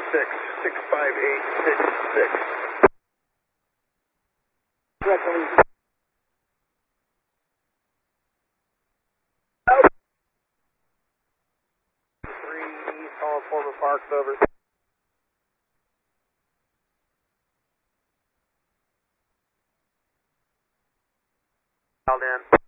65866. Directly. Call former Parks over. Called in.